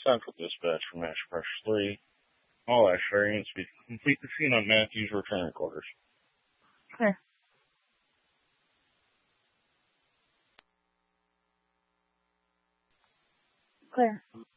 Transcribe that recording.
Central Dispatch from Nash Press 3. All Ash variants be complete the scene on Matthew's return quarters. Clear. Clear.